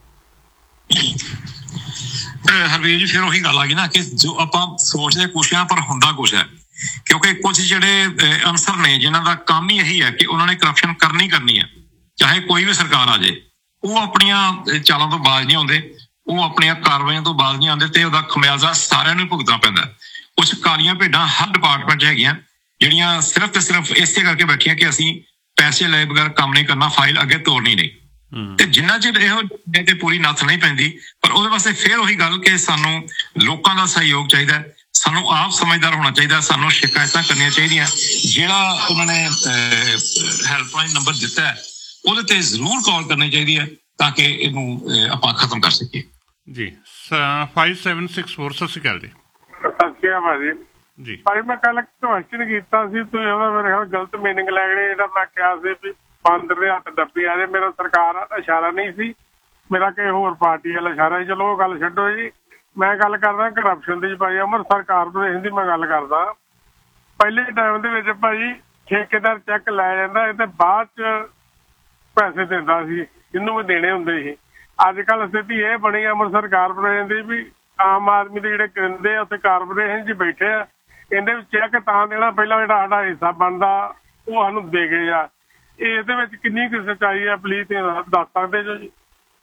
[SPEAKER 2] ਹਰਵੀਰ ਜੀ, ਫਿਰ ਉਹੀ ਗੱਲ ਆ ਗਈ ਨਾ ਕਿ ਜੋ ਆਪਾਂ ਸੋਚਦੇ ਕੁਛ ਆ ਪਰ ਹੁੰਦਾ ਕੁਛ ਹੈ। ਕਿਉਂਕਿ ਕੁਝ ਜਿਹੜੇ ਅਨਸਰ ਨੇ ਜਿਨ੍ਹਾਂ ਦਾ ਕੰਮ ਹੀ ਇਹੀ ਹੈ ਕਿ ਉਹਨਾਂ ਨੇ ਕਰਪਸ਼ਨ ਕਰਨੀ ਹੈ, ਚਾਹੇ ਕੋਈ ਵੀ ਸਰਕਾਰ ਆ ਜਾਏ, ਉਹ ਆਪਣੀਆਂ ਚਾਲਾਂ ਤੋਂ ਬਾਜ਼ ਨਹੀਂ ਆਉਂਦੇ, ਉਹ ਆਪਣੀਆਂ ਕਾਰਵਾਈਆਂ ਤੋਂ ਬਾਜ਼ ਨਹੀਂ ਆਉਂਦੇ, ਤੇ ਉਹਦਾ ਖਮਿਆਜ਼ਾ ਸਾਰਿਆਂ ਨੂੰ ਭੁਗਤਣਾ ਪੈਂਦਾ। ਕੁਛ ਕਾਲੀਆਂ ਭੇਡਾਂ ਹਰ ਡਿਪਾਰਟਮੈਂਟ 'ਚ ਹੈਗੀਆਂ ਜਿਹੜੀਆਂ ਸਿਰਫ ਤੇ ਸਿਰਫ ਇਸੇ ਕਰਕੇ ਬੈਠੀਆਂ ਕਿ ਅਸੀਂ ਪੈਸੇ ਲਏ ਬਗੈਰ ਕੰਮ ਨਹੀਂ ਕਰਨਾ, ਫਾਈਲ ਅੱਗੇ ਤੋੜਨੀ ਨਹੀਂ। ਤੇ ਜਿੰਨਾ ਚਿਰ ਇਹੋ ਤੇ ਪੂਰੀ ਨੱਥ ਨਹੀਂ ਪੈਂਦੀ, ਪਰ ਉਹਦੇ ਵਾਸਤੇ ਫਿਰ ਉਹੀ ਗੱਲ ਕਿ ਸਾਨੂੰ ਲੋਕਾਂ ਦਾ ਸਹਿਯੋਗ ਚਾਹੀਦਾ, ਸਾਨੂੰ ਆਪ ਸਮਝਦਾਰ ਹੋਣਾ ਚਾਹੀਦਾ, ਸਾਨੂੰ ਸ਼ਿਕਾਇਤਾਂ ਕਰਨੀਆਂ ਚਾਹੀਦੀਆਂ। ਜਿਹੜਾ ਉਹਨਾਂ ਨੇ ਹੈਲਪਲਾਈਨ ਨੰਬਰ ਦਿੱਤਾ ਹੈ ਉਹਦੇ ਤੇ ਜ਼ਰੂਰ ਕਾਲ ਕਰਨੀ ਚਾਹੀਦੀ ਹੈ ਤਾਂ ਕਿ ਇਹਨੂੰ ਆਪਾਂ ਖਤਮ ਕਰ ਸਕੀਏ
[SPEAKER 1] ਜੀ। 5764 ਸਤਿ ਸ਼੍ਰੀ ਅਕਾਲ ਜੀ।
[SPEAKER 4] ਸਤਿ ਸ਼੍ਰੀ ਅਕਾਲ ਭਾਜੀ। ਜੀ ਭਾਈ, ਮੈਂ ਕੱਲ ਕੁਐਸਚਨ ਕੀਤਾ ਸੀ, ਤੁਸੀਂ ਉਹਦਾ ਮੇਰੇ ਖਿਆਲ ਗਲਤ ਮੀਨਿੰਗ ਲੈ ਗਏ। ਜਿਹੜਾ ਮੈਂ ਕਿਹਾ ਸੀ ਵੀ ਬਾਂਦਰ ਦੇ ਹੱਥ ਡੱਬੀ ਆ ਜੇ, ਮੇਰਾ ਸਰਕਾਰ ਦਾ ਇਸ਼ਾਰਾ ਨਹੀਂ ਸੀ, ਮੇਰਾ ਕਿਸੇ ਹੋਰ ਪਾਰਟੀ ਵਾਲਾ ਇਸ਼ਾਰਾ ਸੀ। ਚਲੋ ਉਹ ਗੱਲ ਛੱਡੋ ਜੀ, ਮੈਂ ਗੱਲ ਕਰਦਾ ਕਰਪਸ਼ਨ ਦੀ। ਭਾਈ ਅੰਮ੍ਰਿਤਸਰ ਕਾਰਪੋਰੇਸ਼ਨ ਦੀ ਮੈਂ ਗੱਲ ਕਰਦਾ। ਪਹਿਲੇ ਟਾਈਮ ਦੇ ਵਿੱਚ ਭਾਈ ਠੇਕੇਦਾਰ ਚੈੱਕ ਲੈ ਜਾਂਦਾ ਤੇ ਬਾਅਦ ਚ ਪੈਸੇ ਦਿੰਦਾ ਸੀ ਜਿਹਨੂੰ ਵੀ ਦੇਣੇ ਹੁੰਦੇ ਸੀ। ਅੱਜ ਕੱਲ੍ਹ ਸਥਿਤੀ ਇਹ ਬਣੀ ਅੰਮ੍ਰਿਤਸਰ ਕਾਰਪੋਰੇਸ਼ਨ ਦੀ ਵੀ ਆਮ ਆਦਮੀ ਦੇ ਜਿਹੜੇ ਕਰਿੰਦੇ ਆ ਉੱਥੇ ਕਾਰਪੋਰੇਸ਼ਨ 'ਚ ਬੈਠੇ ਆ, ਇਹਦੇ ਵਿੱਚ ਚੈੱਕ ਤਾਂ ਦੇਣਾ ਪਹਿਲਾਂ ਜਿਹੜਾ ਸਾਡਾ ਹਿੱਸਾ ਬਣਦਾ ਉਹ ਸਾਨੂੰ ਦੇ ਗਏ ਆ। ਇਹਦੇ ਵਿੱਚ ਕਿੰਨੀ ਕੁ ਸੱਚਾਈ ਆ, ਪਲੀਜ਼ ਦੱਸ ਸਕਦੇ ਜੋ ਜੀ?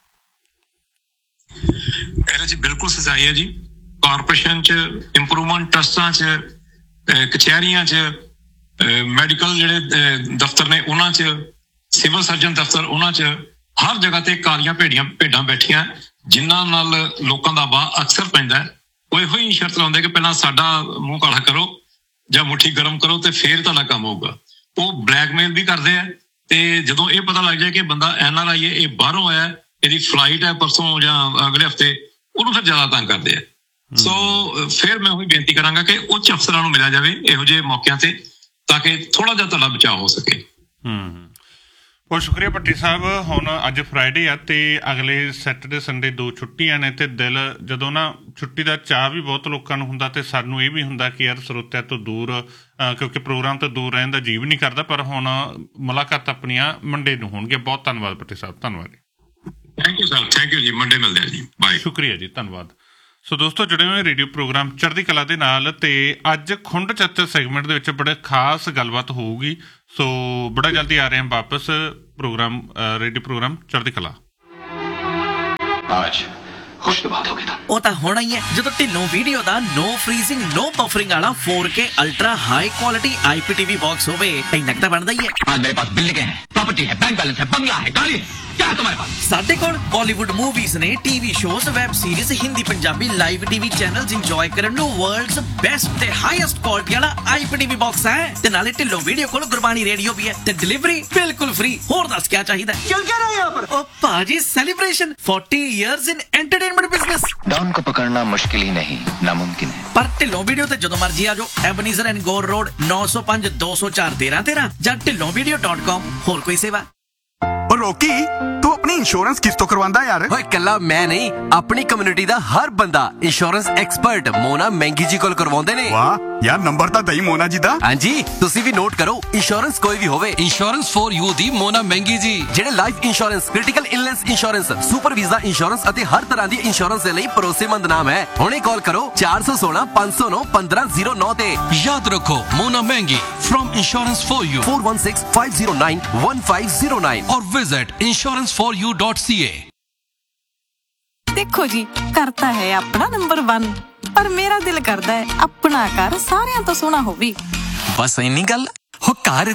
[SPEAKER 2] ਇਹਦੇ 'ਚ ਬਿਲਕੁਲ ਸੱਚਾਈ ਹੈ ਜੀ। ਕਾਰਪੋਰੇਸ਼ਨ 'ਚ, ਇੰਪਰੂਵਮੈਂਟ ਟਰਸਟਾਂ 'ਚ, ਕਚਹਿਰੀਆਂ 'ਚ, ਮੈਡੀਕਲ ਜਿਹੜੇ ਦਫ਼ਤਰ ਨੇ ਉਹਨਾਂ 'ਚ, ਸਿਵਲ ਸਰਜਨ ਦਫ਼ਤਰ ਉਹਨਾਂ 'ਚ, ਹਰ ਜਗ੍ਹਾ ਤੇ ਕਾਲੀਆਂ ਭੇਡਾਂ ਬੈਠੀਆਂ ਜਿਨ੍ਹਾਂ ਨਾਲ ਲੋਕਾਂ ਦਾ ਵਾਹ ਅਕਸਰ ਪੈਂਦਾ। ਉਹ ਇਹੋ ਹੀ ਸ਼ਰਤ ਲਾਉਂਦੇ ਕਿ ਪਹਿਲਾਂ ਸਾਡਾ ਮੂੰਹ ਕਾਲਾ ਕਰੋ ਜਾਂ ਮੁੱਠੀ ਗਰਮ ਕਰੋ ਤੇ ਫਿਰ ਤੁਹਾਡਾ ਕੰਮ ਹੋਊਗਾ। ਉਹ ਬਲੈਕਮੇਲ ਵੀ ਕਰਦੇ ਆ, ਤੇ ਜਦੋਂ ਇਹ ਪਤਾ ਲੱਗ ਜਾਏ ਕਿ ਬੰਦਾ NRI ਹੈ, ਇਹ ਬਾਹਰੋਂ ਆਇਆ, ਇਹਦੀ ਫਲਾਈਟ ਹੈ ਪਰਸੋਂ ਜਾਂ ਅਗਲੇ ਹਫ਼ਤੇ, ਉਹਨੂੰ ਫਿਰ ਜ਼ਿਆਦਾ ਤੰਗ ਕਰਦੇ ਆ। ਸੋ ਫਿਰ ਮੈਂ ਉਹੀ ਬੇਨਤੀ ਕਰਾਂਗਾ ਕਿ ਉੱਚ ਅਫਸਰਾਂ ਨੂੰ ਮਿਲਿਆ ਜਾਵੇ ਇਹੋ ਜਿਹੇ ਮੌਕਿਆਂ ਤੇ, ਤਾਂ ਕਿ ਥੋੜਾ ਜਿਹਾ ਤੁਹਾਡਾ ਬਚਾਅ ਹੋ ਸਕੇ।
[SPEAKER 1] ਬਹੁਤ ਸ਼ੁਕਰੀਆ ਭੱਟੀ ਸਾਹਿਬ। ਹੁਣ ਅੱਜ ਫਰਾਈਡੇ ਆ ਤੇ ਅਗਲੇ ਸੈਟਰਡੇ ਸੰਡੇ 2 ਛੁੱਟੀਆਂ ਨੇ ਤੇ ਦਿਲ ਜਦੋਂ ਨਾ ਛੁੱਟੀ ਦਾ ਚਾਅ ਵੀ ਬਹੁਤ ਲੋਕਾਂ ਨੂੰ ਹੁੰਦਾ ਤੇ ਸਾਨੂੰ ਇਹ ਵੀ ਹੁੰਦਾ ਕਿ ਯਾਰ ਸਰੋਤਿਆਂ ਤੋਂ ਦੂਰ ਕਿਉਂਕਿ ਪ੍ਰੋਗਰਾਮ ਤੋਂ ਦੂਰ ਰਹਿਣ ਦਾ ਜੀਅ ਵੀ ਨਹੀਂ ਕਰਦਾ, ਪਰ ਹੁਣ ਮੁਲਾਕਾਤ ਆਪਣੀਆਂ ਮੰਡੇ ਨੂੰ ਹੋਣਗੀਆਂ। ਬਹੁਤ ਧੰਨਵਾਦ ਭੱਟੀ ਸਾਹਿਬ, ਧੰਨਵਾਦ ਜੀ।
[SPEAKER 2] Thank you sir, thank you ਜੀ। ਮੰਡੇ ਮਿਲਦੇ ਆ ਜੀ, ਬਾਏ।
[SPEAKER 1] ਸ਼ੁਕਰੀਆ ਜੀ, ਧੰਨਵਾਦ। ਸੋ ਦੋਸਤੋ, ਜੁੜੇ ਹੋਏ ਰੇਡੀਓ ਪ੍ਰੋਗਰਾਮ ਚੜ੍ਹਦੀ ਕਲਾ ਦੇ ਨਾਲ ਤੇ ਅੱਜ ਖੁੰਡ ਚਰਚਾ ਸੈਗਮੈਂਟ ਦੇ ਵਿੱਚ ਬੜੇ ਖਾਸ ਗੱਲਬਾਤ ਹੋਊਗੀ। ਸੋ ਬੜਾ ਜਲਦੀ ਆ ਰਹੇ ਹਾਂ ਵਾਪਸ ਪ੍ਰੋਗਰਾਮ ਰੇਡੀਓ ਪ੍ਰੋਗਰਾਮ ਚੜ੍ਹਦੀ ਕਲਾ।
[SPEAKER 8] ਉਹ ਤਾਂ ਹੋਣਾ ਹੀ ਹੈ ਜਦੋਂ ਢਿੱਲੋਂ ਵੀਡੀਓ ਦਾ ਨੋ ਫਰੀਜ਼ਿੰਗ ਨੋ ਬਫਰਿੰਗ ਵਾਲਾ 4K ultra high quality IPTV box ਹੋਵੇ। ਇੰਨਾ ਤਾਂ ਬਣਦਾ ਹੀ ਹੈ।
[SPEAKER 9] मेरे पास बिल्डिंग है, प्रॉपर्टी है, बैंक बैलेंस है, बंगला है, गाड़ी है, क्या है तुम्हारे पास?
[SPEAKER 8] ਸਾਡੇ ਕੋਲ ਬਾਲੀਵੁੱਡ ਮੂਵੀਜ਼ ਨੇ, TV shows, web series, Hindi Punjabi live TV channels enjoy ਕਰਨ ਨੂੰ ਵਰਲਡਸ ਬੈਸਟ ਤੇ ਹਾਈਐਸਟ ਕੁਆਲਿਟੀ ਵਾਲਾ IPTV ਬਾਕਸ ਹੈ। ਤੇ ਨਾਲੇ ਢਿੱਲੋਂ ਵੀਡੀਓ ਕੋਲ ਗੁਰਬਾਣੀ ਰੇਡੀਓ ਵੀ ਹੈ ਤੇ ਡਿਲੀਵਰੀ ਬਿਲਕੁਲ ਫ੍ਰੀ। ਹੋਰ ਦੱਸ ਕੀ ਚਾਹੀਦਾ?
[SPEAKER 9] चल क्या रहा है यहाँ पर?
[SPEAKER 8] ਉਹ ਭਾਜੀ ਸੈਲੀਬ੍ਰੇਸ਼ਨ 40 ਇਅਰਸ ਇਨ ਐਂਟਰਟੇਨਮੈਂਟ ਬਿਜ਼ਨਸ।
[SPEAKER 10] डॉन को पकड़ना मुश्किल ही नहीं नामुमकिन है।
[SPEAKER 8] ਪਰ ਢਿੱਲੋਂ ਵੀਡੀਓ ਤੇ ਜਦੋਂ ਮਰਜ਼ੀ ਆ ਜਾਓ। ਐਬਨੀਜ਼ਰ ਐਂਡ ਗੋਰ ਰੋਡ 905 204 1313 ਜਾਂ ਢਿੱਲੋਂvideo.com। ਹੋਰ ਕੋਈ ਸੇਵਾ?
[SPEAKER 11] ਉਹ ਰੋਕੀ, ਤੂੰ ਆਪਣੀ ਇੰਸ਼ੋਰੈਂਸ ਕਿਸ ਤੋਂ ਕਰਵਾਉਂਦਾ ਯਾਰ?
[SPEAKER 12] ਓਏ ਕੱਲਾ ਮੈਂ ਨਹੀਂ, ਆਪਣੀ ਕਮਿਊਨਿਟੀ ਦਾ ਹਰ ਬੰਦਾ ਇੰਸ਼ੋਰੈਂਸ ਐਕਸਪਰਟ ਮੋਨਾ ਮਹਿੰਗੀ ਜੀ ਕੋਲ ਕਰਵਾਉਂਦੇ ਨੇ।
[SPEAKER 11] ਵਾਹ ਯਾਰ, ਨੰਬਰ ਤਾਂ ਦਈ ਮੋਨਾ ਜੀ ਦਾ।
[SPEAKER 12] ਹਾਂਜੀ, ਤੁਸੀਂ ਵੀ ਨੋਟ ਕਰੋ। ਇੰਸ਼ੋਰੈਂਸ ਕੋਈ ਵੀ ਹੋਵੇ, ਇੰਸ਼ੋਰੈਂਸ ਫॉर ਯੂ ਦੀ ਮੋਨਾ ਮਹਿੰਗੀ ਜੀ। ਜਿਹੜੇ life insurance, critical illness insurance, super visa insurance ਅਤੇ ਹਰ ਤਰ੍ਹਾਂ ਦੀ ਇੰਸ਼ੋਰੈਂਸ ਦੇ ਲਈ ਭਰੋਸੇਮੰਦ ਨਾਮ ਹੈ। ਹੁਣੇ ਕਾਲ ਕਰੋ 416 509 1509 ਤੇ।
[SPEAKER 13] ਯਾਦ ਰੱਖੋ, ਮੋਨਾ ਮਹਿੰਗੀ from insurance for you
[SPEAKER 12] 416 509 1509
[SPEAKER 13] or visit insuranceforyou.ca।
[SPEAKER 14] ਦੇਖੋ ਜੀ, ਕਰਤਾ ਹੈ ਆਪਣਾ ਨੰਬਰ 1, ਪਰ ਮੇਰਾ ਦਿਲ ਕਰਦਾ ਹੈ ਆਪਣਾ ਘਰ ਸਾਰਿਆਂ ਤੋਂ ਸੋਹਣਾ ਹੋਵੇ।
[SPEAKER 12] ਬਸ ਇੰਨੀ ਗੱਲ। ਹੋ ਘਰ